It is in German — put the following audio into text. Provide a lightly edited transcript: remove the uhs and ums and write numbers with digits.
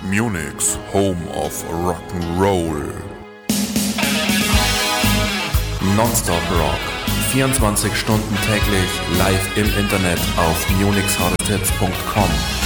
Munich's home of Rock'n'Roll. Nonstop Rock. 24 Stunden täglich live im Internet auf munichshardtipps.com.